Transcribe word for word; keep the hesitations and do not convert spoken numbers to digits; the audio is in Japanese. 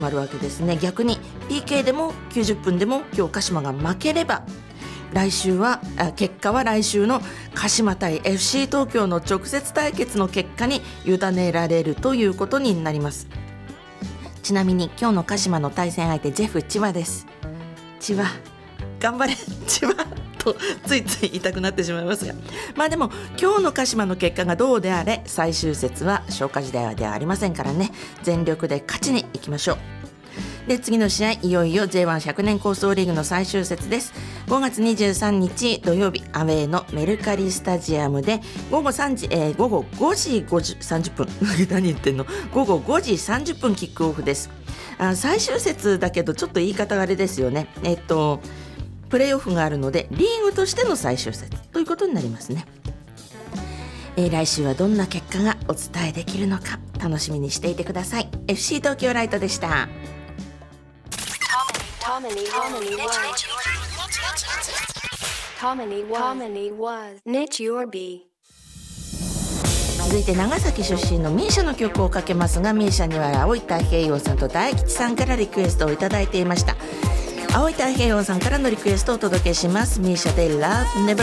あるわけですね。逆に ピーケー でもきゅうじゅっぷんでも今日鹿島が負ければ、来週は結果は来週の鹿島対 エフシー 東京の直接対決の結果に委ねられるということになります。ちなみに今日の鹿島の対戦相手ジェフ千葉です。千葉頑張れ千葉とついつい言いたくなってしまいますが、まあでも今日の鹿島の結果がどうであれ最終節は消化試合ではありませんからね、全力で勝ちにいきましょう。で次の試合、いよいよ ジェイワンひゃく 年構想リーグの最終節です。ごがつにじゅうさんにち土曜日、アウェーのメルカリスタジアムで午後さんじ、えー、午後ごじさんじゅっぷん何言ってんの午後ごじさんじゅっぷんキックオフです。あ、最終節だけどちょっと言い方があれですよね。えっとプレーオフがあるのでリーグとしての最終節ということになりますね。えー、来週はどんな結果がお伝えできるのか楽しみにしていてください。 エフシー 東京ライトでした。続いて長崎出身のミーシャの曲をかけますが、ミーシャには青井太平洋さんと大吉さんからリクエストをいただいていました。青井太平洋さんからのリクエストをお届けします。ミーシャで Love Never